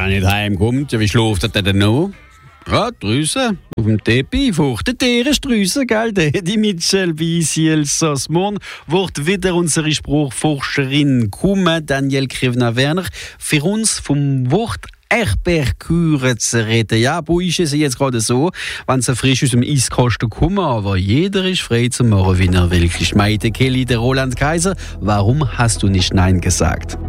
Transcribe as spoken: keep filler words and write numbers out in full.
nicht heimkommt, ja, wie schläft er denn noch? Ja, draussen, auf dem Teppich, feuchte Tiere strüssen, gell? Der die Mitchell Biesiel Morgen wird wieder unsere Spruchforscherin kommen, Daniel Krivna-Werner, für uns vom Wort Erdbeerküre zu reden. Ja, wo ist es jetzt gerade so, wenn sie frisch aus dem Eiskasten kommen, aber jeder ist frei zu machen, wie er will. Schmeide Kelly, der Roland Kaiser, warum hast du nicht Nein gesagt?